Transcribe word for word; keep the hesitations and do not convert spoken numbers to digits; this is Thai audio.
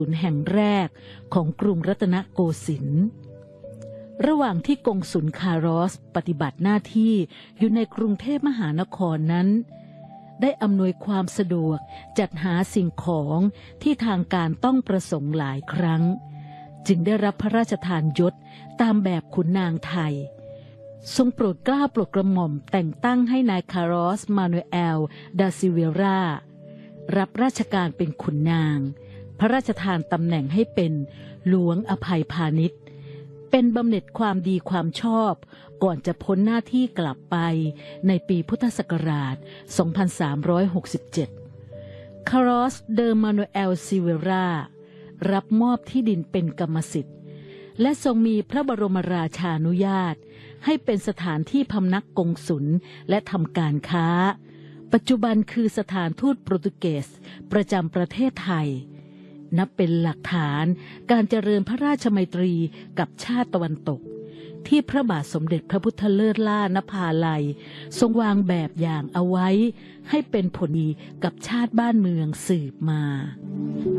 ศูนย์แห่งแรกของกรุงรัตนโกสินทร์ระหว่างที่กงสุลคาร์ลอสปฏิบัติหน้าที่อยู่ในกรุงเทพมหานครนั้นได้อำนวยความสะดวกจัดหาสิ่งของที่ทางการต้องประสงค์หลายครั้งจึงได้รับพระราชทานยศตามแบบขุนนางไทยทรงโปรดเกล้าโปรดกระหม่อมแต่งตั้งให้นายคาร์ลอสมานูเอลดาซิเวรารับราชการเป็นขุนนางพระราชทานตำแหน่งให้เป็นหลวงอภัยพาณิชย์เป็นบำเหน็จความดีความชอบก่อนจะพ้นหน้าที่กลับไปในปีพุทธศักราช สองพันสามร้อยหกสิบเจ็ด คาร์ลอส เดอ มานูเอล ซิเวรารับมอบที่ดินเป็นกรรมสิทธิ์และทรงมีพระบรมราชานุญาตให้เป็นสถานที่พำนักกงสุลและทำการค้าปัจจุบันคือสถานทูตโปรตุเกสประจำประเทศไทยนับเป็นหลักฐานการเจริญพระราชมัยตรีกับชาติตะวันตกที่พระบาทสมเด็จพระพุทธเลิศล่านภาลัยทรงวางแบบอย่างเอาไว้ให้เป็นผลดีกับชาติบ้านเมืองสืบมา